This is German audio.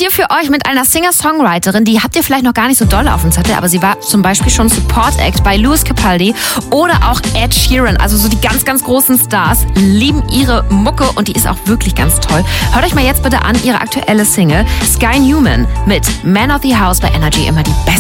hier für euch mit einer Singer-Songwriterin, die habt ihr vielleicht noch gar nicht so doll auf dem Zettel, aber sie war zum Beispiel schon Support-Act bei Lewis Capaldi oder auch Ed Sheeran. Also so die ganz, ganz großen Stars lieben ihre Mucke und die ist auch wirklich ganz toll. Hört euch mal jetzt bitte an ihre aktuelle Single Sky Newman mit Man of the House bei Energy, immer die beste